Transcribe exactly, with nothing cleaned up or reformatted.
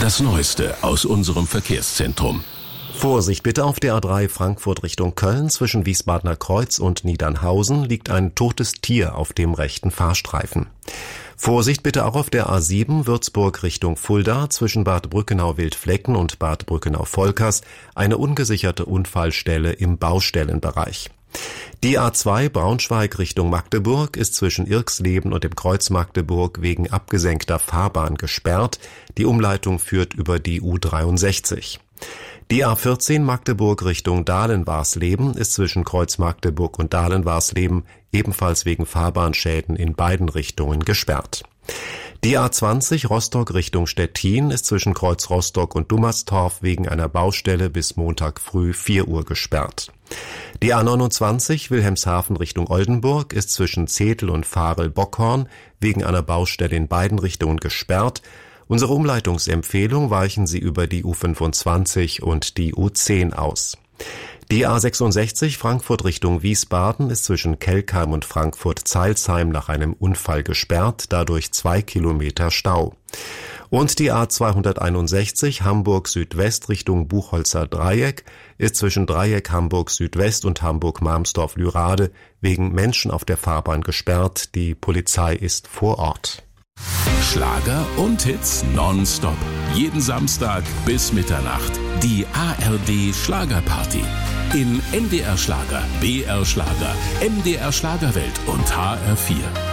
Das Neueste aus unserem Verkehrszentrum. Vorsicht bitte auf der A drei Frankfurt Richtung Köln. Zwischen Wiesbadener Kreuz und Niedernhausen liegt ein totes Tier auf dem rechten Fahrstreifen. Vorsicht bitte auch auf der A sieben Würzburg Richtung Fulda. Zwischen Bad Brückenau-Wildflecken und Bad Brückenau-Volkers eine ungesicherte Unfallstelle im Baustellenbereich. Die A zwei Braunschweig Richtung Magdeburg ist zwischen Irxleben und dem Kreuz Magdeburg wegen abgesenkter Fahrbahn gesperrt. Die Umleitung führt über die U dreiundsechzig. Die A vierzehn Magdeburg Richtung Dahlen-Warsleben ist zwischen Kreuz Magdeburg und Dahlen-Warsleben ebenfalls wegen Fahrbahnschäden in beiden Richtungen gesperrt. Die A zwanzig Rostock Richtung Stettin ist zwischen Kreuz Rostock und Dummerstorf wegen einer Baustelle bis Montag früh vier Uhr gesperrt. Die A neunundzwanzig Wilhelmshaven Richtung Oldenburg ist zwischen Zetel und Varel-Bockhorn wegen einer Baustelle in beiden Richtungen gesperrt. Unsere Umleitungsempfehlung: weichen Sie über die U fünfundzwanzig und die U zehn aus. Die A sechsundsechzig Frankfurt Richtung Wiesbaden ist zwischen Kelkheim und Frankfurt-Zeilsheim nach einem Unfall gesperrt, dadurch zwei Kilometer Stau. Und die A zweihunderteinundsechzig Hamburg Südwest Richtung Buchholzer Dreieck ist zwischen Dreieck Hamburg Südwest und Hamburg-Marmsdorf-Lürade wegen Menschen auf der Fahrbahn gesperrt. Die Polizei ist vor Ort. Schlager und Hits nonstop. Jeden Samstag bis Mitternacht. Die A R D Schlagerparty. In N D R Schlager, B R Schlager, M D R Schlagerwelt und H R vier.